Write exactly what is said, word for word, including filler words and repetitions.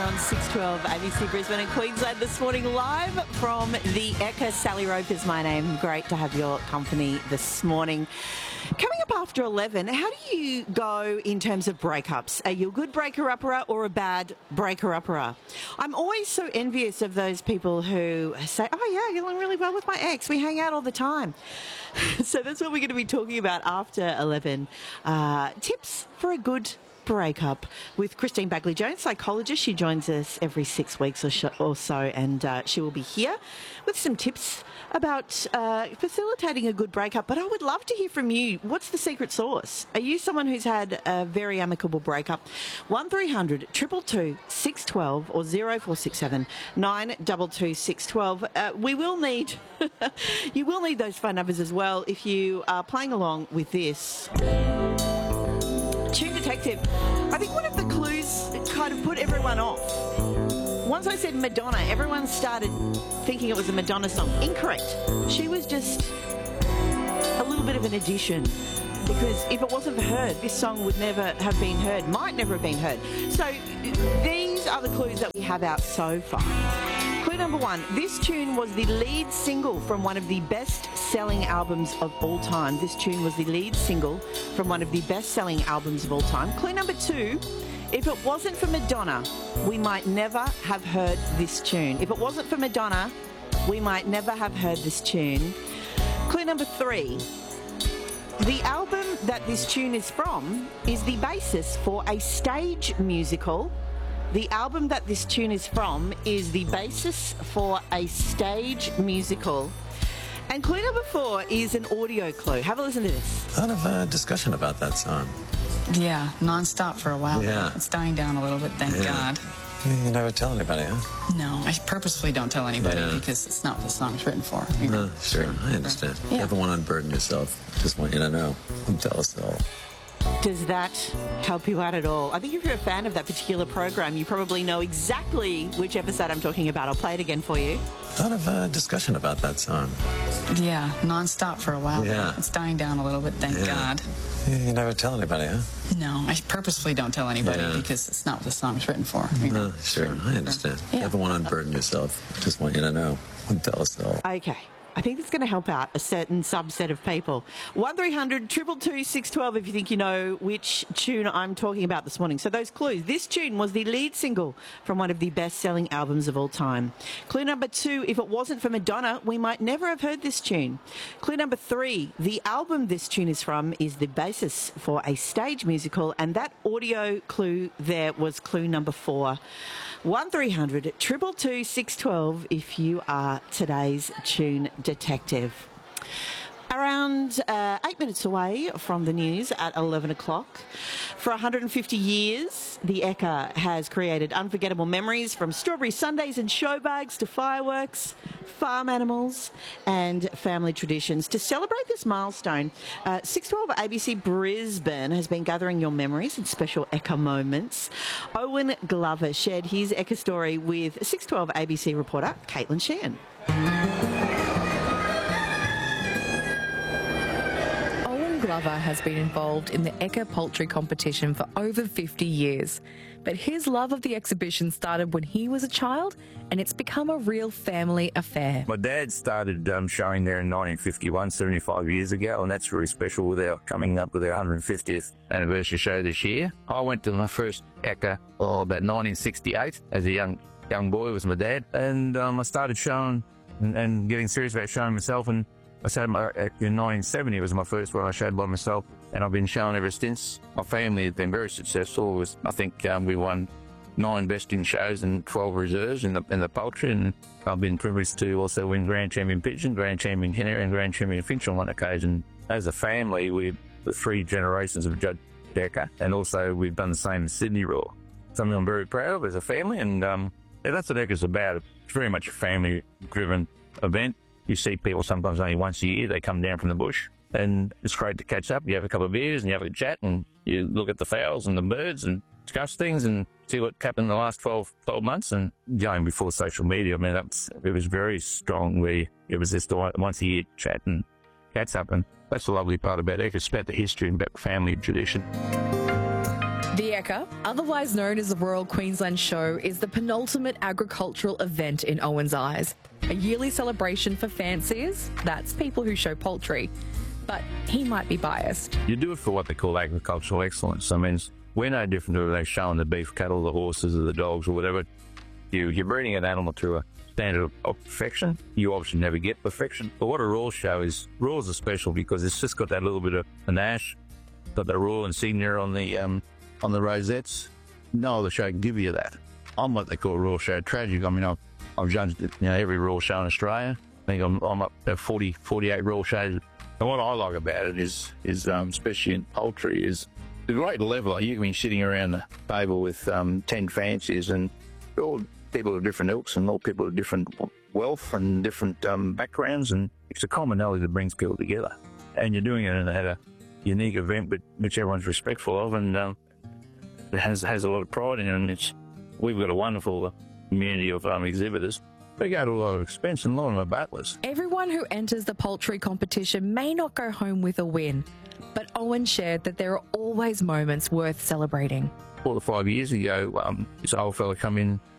on six twelve A B C Brisbane and Queensland this morning, live from the Ekka. Sally Rope is my name. Great to have your company this morning. Coming up after eleven, how do you go in terms of breakups? Are you a good breaker-upper or a bad breaker-upper? I'm always so envious of those people who say, oh yeah, I get along really well with my ex. We hang out all the time. So that's what we're going to be talking about after eleven. Uh, tips for a good breakup with Christine Bagley-Jones, psychologist. She joins us every six weeks or, sh- or so, and uh, she will be here with some tips about uh, facilitating a good breakup. But I would love to hear from you. What's the secret sauce? Are you someone who's had a very amicable breakup? one three hundred two two two six one two or zero four six seven nine two two six one two. Uh, we will need, you will need those phone numbers as well if you are playing along with this. Tune Detective. I think one of the clues kind of put everyone off. Once I said Madonna, everyone started thinking it was a Madonna song. Incorrect. She was just a little bit of an addition, because if it wasn't for her, this song would never have been heard, might never have been heard. So these are the clues that we have out so far. Clue number one, this tune was the lead single from one of the best-selling albums of all time. This tune was the lead single from one of the best-selling albums of all time. Clue number two, if it wasn't for Madonna, we might never have heard this tune. If it wasn't for Madonna, we might never have heard this tune. Clue number three, the album that this tune is from is the basis for a stage musical. The album that this tune is from is the basis for a stage musical. And clue number four is an audio clue. Have a listen to this. A lot of uh, discussion about that song. Yeah, non-stop for a while. Yeah. It's dying down a little bit, thank Yeah. God. You never tell anybody, huh? No, I purposefully don't tell anybody Yeah. because it's not what the song's written for. You know? No, sure, I understand. Yeah. Never want to unburden yourself. Just want you to know. Don't tell us all. Does that help you out at all? I think if you're a fan of that particular program, you probably know exactly which episode I'm talking about. I'll play it again for you. A lot of uh, discussion about that song. Yeah, non-stop for a while. Yeah. It's dying down a little bit, thank Yeah. God. You never tell anybody, huh? No, I purposefully don't tell anybody Yeah. because it's not what the song's written for. You know? No, sure, I understand. Yeah. Never want to unburden yourself. Just want you to know. Don't tell us all. Okay. I think it's going to help out a certain subset of people. one three hundred two two two six one two if you think you know which tune I'm talking about this morning. So those clues. This tune was the lead single from one of the best-selling albums of all time. Clue number two, if it wasn't for Madonna, we might never have heard this tune. Clue number three, the album this tune is from is the basis for a stage musical, and that audio clue there was clue number four. one three hundred two two two six one two if you are today's tune detective. Around uh, eight minutes away from the news at eleven o'clock. For one hundred fifty years, the Ekka has created unforgettable memories, from strawberry sundaes and show bags to fireworks, farm animals and family traditions. To celebrate this milestone, uh, six twelve A B C Brisbane has been gathering your memories and special Ekka moments. Owen Glover shared his Ekka story with six twelve A B C reporter Caitlin Sheehan. Glover has been involved in the Ekka Poultry competition for over fifty years. But his love of the exhibition started when he was a child, and it's become a real family affair. My dad started um, showing there in nineteen fifty-one, seventy-five years ago, and that's really special with our coming up with our one hundred fiftieth anniversary show this year. I went to my first Ekka oh, about nineteen sixty-eight as a young young boy with my dad, and um, I started showing and, and getting serious about showing myself, and I showed my, in nineteen seventy, it was my first one I showed by myself, and I've been showing ever since. My family has been very successful. It was, I think um, we won nine best in shows and twelve reserves in the in the poultry, and I've been privileged to also win Grand Champion Pigeon, Grand Champion Henry, and Grand Champion Finch on one occasion. As a family, we're the three generations of Judge Ekka, and also we've done the same in Sydney Raw. Something I'm very proud of as a family, and um, yeah, that's what Ekka's about. It's very much a family-driven event. You see people sometimes only once a year, they come down from the bush, and it's great to catch up. You have a couple of beers and you have a chat, and you look at the fowls and the birds and discuss things and see what happened in the last twelve, twelve months. And going before social media, I mean, that's, it was very strong. We, it was just a once a year chat and catch up, and that's the lovely part about it. It's about the history and about family tradition. The Ekka, otherwise known as the Royal Queensland Show, is the penultimate agricultural event in Owen's eyes. A yearly celebration for fanciers, that's people who show poultry. But he might be biased. You do it for what they call agricultural excellence. I mean, we're no different to they showing the beef cattle, the horses, or the dogs, or whatever. You, you're breeding an animal to a standard of, of perfection. You obviously never get perfection. But what a Royal Show is, Royals are special because it's just got that little bit of panache, got the Royal insignia on the um, on the rosettes. No other show can give you that. I'm what they call a Royal Show tragic. I mean, I've, I've judged you know, every Royal Show in Australia. I think I'm, I'm up to forty, forty-eight Royal Shows. And what I like about it is, is um, especially in poultry, is the great level. You can be sitting around the table with um, ten fanciers and all people of different ilks and all people of different wealth and different um, backgrounds, and it's a commonality that brings people together. And you're doing it at a unique event, but which everyone's respectful of, and um, it has has a lot of pride in it. And it's we've got a wonderful community of um, exhibitors. They go to a lot of expense, and a lot of them are battlers. Everyone who enters the poultry competition may not go home with a win, but Owen shared that there are always moments worth celebrating. Four or five years ago, um, this old fella come in